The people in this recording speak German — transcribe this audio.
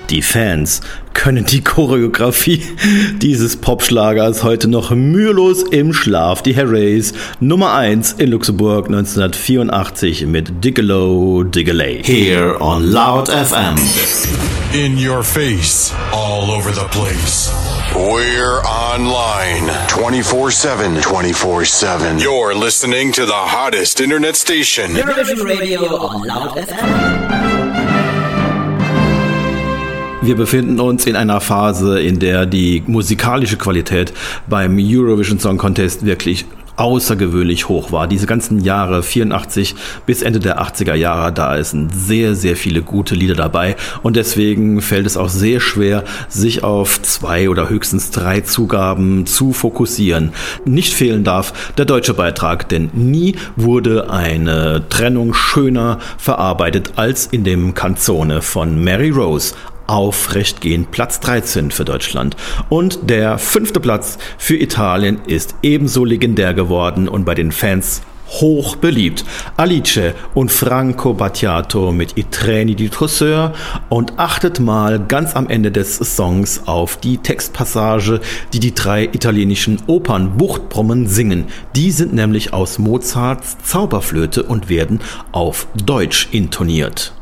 Die Fans können die Choreografie dieses Popschlagers heute noch mühelos im Schlaf. Die Harrys, Nummer 1 in Luxemburg 1984 mit Diggalo Diggiley. Here on Loud FM. In your face, all over the place. We're online 24/7. 24/7. You're listening to the hottest internet station. Eurovision Radio on Loud FM. Wir befinden uns in einer Phase, in der die musikalische Qualität beim Eurovision Song Contest wirklich außergewöhnlich hoch war. Diese ganzen Jahre, 84 bis Ende der 80er Jahre, da sind sehr, sehr viele gute Lieder dabei und deswegen fällt es auch sehr schwer, sich auf 2 oder höchstens 3 Zugaben zu fokussieren. Nicht fehlen darf der deutsche Beitrag, denn nie wurde eine Trennung schöner verarbeitet als in dem Canzone von Mary Rose. Aufrecht gehen, Platz 13 für Deutschland. Und der 5. Platz für Italien ist ebenso legendär geworden und bei den Fans hoch beliebt. Alice und Franco Battiato mit I treni di Trosseur und achtet mal ganz am Ende des Songs auf die Textpassage, die die 3 italienischen Opernbuchtbrummen singen. Die sind nämlich aus Mozarts Zauberflöte und werden auf Deutsch intoniert.